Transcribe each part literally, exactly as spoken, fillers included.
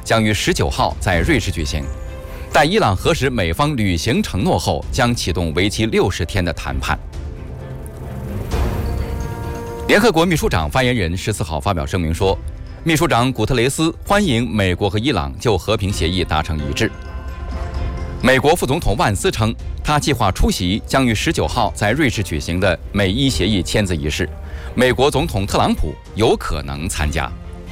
将于十九号在瑞士举行。待伊朗核实美方履行承诺后，将启动为期六十天的谈判。联合国秘书长发言人十四号发表声明说，秘书长古特雷斯欢迎美国和伊朗就和平协议达成一致。美国副总统万斯称，他计划出席将于十九号在瑞士举行的美伊协议签字仪式，美国总统特朗普有可能参加。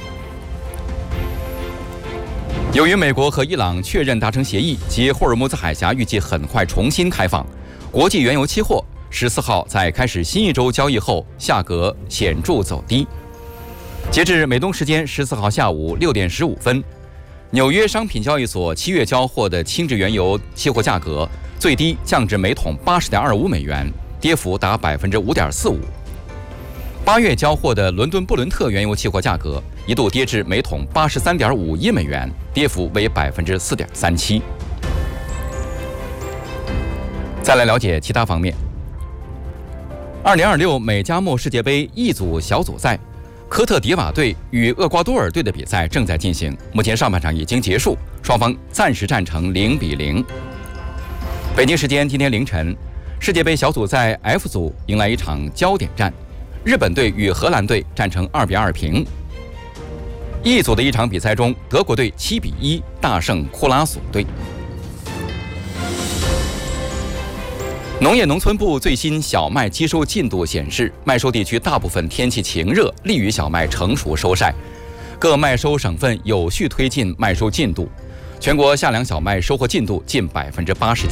由于美国和伊朗确认达成协议，及霍尔木兹海峡预计很快重新开放，国际原油期货十四号在开始新一周交易后，价格显著走低。截至美东时间十四号下午六点十五分，纽约商品交易所七月交货的轻质原油期货价格最低降至每桶八十点二五美元，跌幅达百分之五点四五。八月交货的伦敦布伦特原油期货价格一度跌至每桶八十三点五一美元，跌幅为百分之四点三七。再来了解其他方面。二零二六美加墨世界杯 E 组小组赛，科特迪瓦队与厄瓜多尔队的比赛正在进行，目前上半场已经结束，双方暂时战成零比零。北京时间今天凌晨，世界杯小组赛 F 组迎来一场焦点战，日本队与荷兰队战成二比二平。E 组的一场比赛中，德国队七比一大胜库拉索队。农业农村部最新小麦机收进度显示，麦收地区大部分天气晴热，利于小麦成熟收晒。各麦收省份有序推进麦收进度，全国夏粮小麦收获进度近百分之八十七。